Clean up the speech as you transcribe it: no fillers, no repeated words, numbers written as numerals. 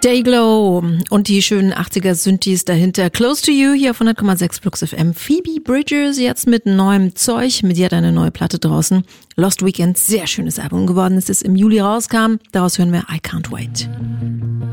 Dayglow und die schönen 80er-Synthes dahinter. Close to You hier auf 100,6 Flux FM. Phoebe Bridgers jetzt mit neuem Zeug. Mit ihr hat eine neue Platte draußen. Lost Weekend, sehr schönes Album geworden, ist es im Juli rauskam. Daraus hören wir I Can't Wait.